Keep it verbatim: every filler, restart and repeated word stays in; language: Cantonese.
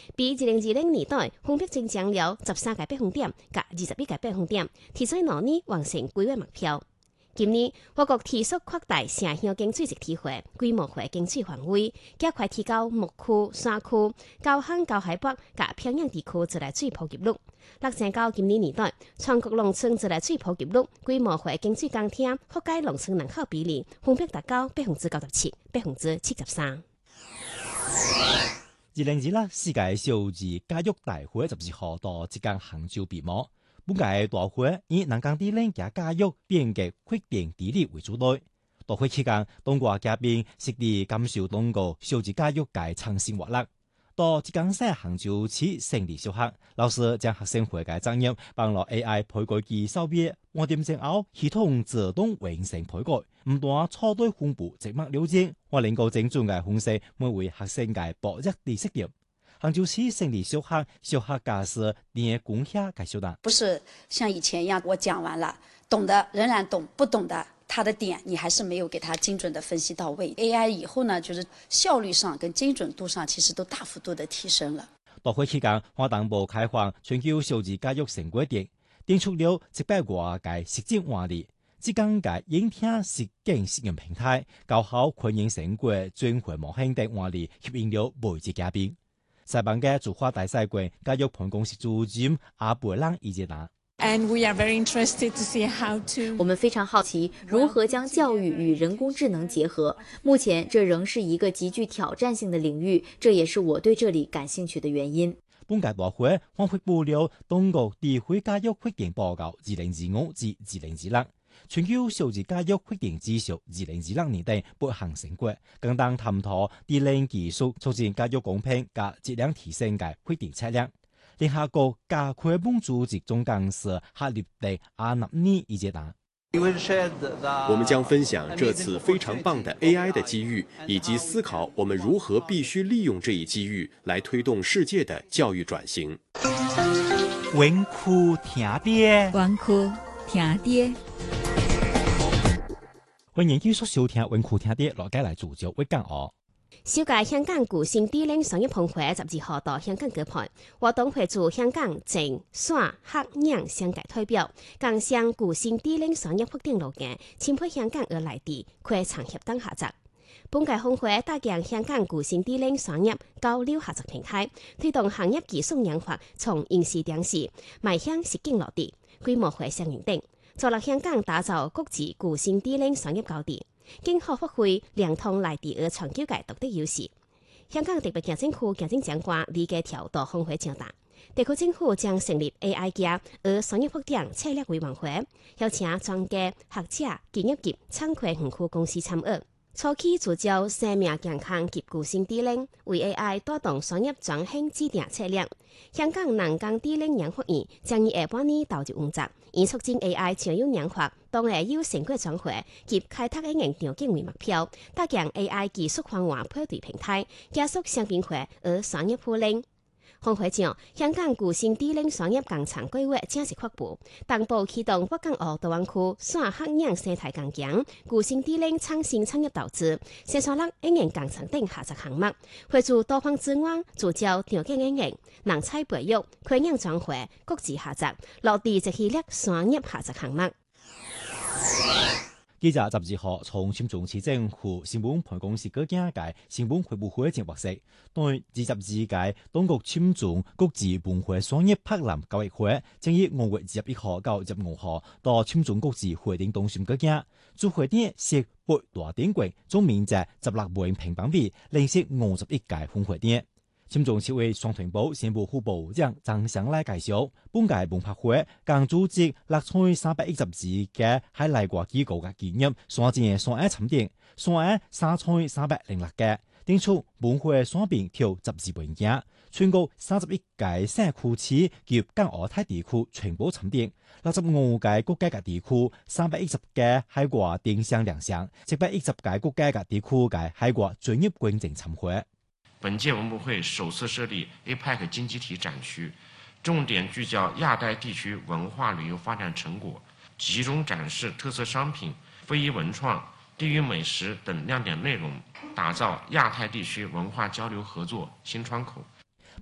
比二零二零年代分別增長了十三個百分點甲二十一個百分點，提出兩年完成規劃目標。今年，我國持續擴大城鄉經濟集體化、規模化經濟範圍，加快提高牧區、山區、高鄉高海拔甲偏遠地區自來水普及率。落成到今年年代，全國農村自來水普及率、規模化經濟工廳覆蓋農村人口比例分別達到百分之九十七、百分之七十三。 二零二零世界少兒教育大會十二號到浙江杭州閉幕。本屆大會以南江地領嘅教育變革決定地理為主題。大會期間，當國嘉賓實地感受當國少兒教育嘅創新活力。到浙江省杭州市勝利小學，老師將學生會嘅責任放落 A I 配改機手邊，換點之後系統自動完成配改，唔單錯對分布直墨了解，我能夠精準嘅分析每位學生嘅博弈地識點。杭州市勝利小學小學教師聶公夏介紹道： 不是像以前一樣，我講完了，懂的仍然懂，不懂的他的點你還是沒有給他精準的分析到位。A I 以後呢，就是效率上跟精準度上其實都大幅度的提升了。 大會期間，華東部開放全球少兒教育成果展，定出了一百個嘅實踐案例。浙江嘅影聽實景實驗平台，高考困難成果轉回模型等案例，吸引了每節嘉賓。西班嘅駐華大使館教育辦公室主任阿貝朗意見啦。 And we are very interested to see how to. 我們非常好奇如何將教育與人工智能結合。目前這仍是一個極具挑戰性的領域，這也是我對這裡感興趣的原因。 本屆大會還發布了中國地區教育決定報告二零二五至二零二六。全球少兒教育決定指數二零二六年的八項成果，更當探討地領技術促進教育公平及質量提升嘅決定策略。聯合國教科文組織總幹事哈利德阿納尼意見答： 我們將分享這次非常棒的 A I 的機遇，以及思考我們如何必須利用這一機遇來推動世界的教育轉型。 文庫聽爹， 文庫聽爹。 歡迎繼續收聽文庫聽爹，來介來主角為講哦。 首屆香港古星地領商業峰會十二號到香港舉辦，活動會駐香港鎮、省、客、營商界代表，共向古星地領商業發展路徑，簽配香港而來地跨場協同合作。本屆峰會搭建香港古星地領商業交流合作平台，推動行業技術研發從應試點試邁向實景落地，規模化商業等。助力香港打造國際古星地領商業高地，更好發揮兩通來地而長久嘅獨特優勢。香港特別行政區行政長官李家超到峰會招待，特區政府將成立 A I 加而商業發展策略委員會，邀請專家學者、企業及產業園區公司參與。初期聚焦生命健康及古星地領，為 A I 帶動商業轉型制定策略。香港南江地領研發院將於下半年投入運作，以促進 A I 常用研發，當下有成果轉化及開拓經營條件為目標，搭建 A I 技術方案配對平台，加速商品化而商業互領。峰會上，香港古星地領商業工廠規劃正式發布，同步啟動北港澳大灣區省客營生態共享、古星地領創新產業投資、生產力經營工廠等合作項目，會駐多方資源，聚焦條件經營、人才培育、跨境轉化、國際合作、落地即系列商業合作項目。 記者十二號從深圳市政府新聞辦公室嗰間嘅新聞發佈會正獲悉，對二十二屆中國深圳國際文化商業博覽交易會將於五月二十一號到二十五號到深圳國際會展中心嗰間，主會展設八大展館，總面積十六萬平方米，連續五十一屆分會展。深圳市委宣傳部新聞副部長張祥來介紹，本屆文博會共組織六千三百一十二嘅海內外機構嘅企業參展商業參展，商業三千三百零六嘅，定出文化商品條十二萬件，全國三十一屆省區市及港澳台地區全部參展，六十五屆國家嘅地區，三百一十嘅海外電商亮相，七百一十屆國家嘅地區嘅海外專業觀眾參會。 本屆文博會首次設立 A P E C 經濟體展區，重點聚焦亞太地區文化旅遊發展成果，集中展示特色商品、非遺文創、地域美食等亮點內容，打造亞太地區文化交流合作新窗口。